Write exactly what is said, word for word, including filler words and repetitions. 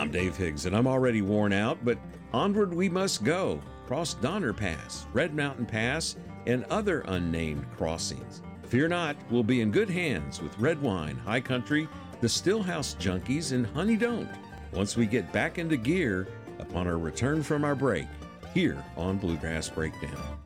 I'm Dave Higgs, and I'm already worn out, but onward we must go, cross Donner Pass, Red Mountain Pass, and other unnamed crossings. Fear not, we'll be in good hands with Red Wine, High Country, the Stillhouse Junkies, and Honey Don't once we get back into gear upon our return from our break here on Bluegrass Breakdown.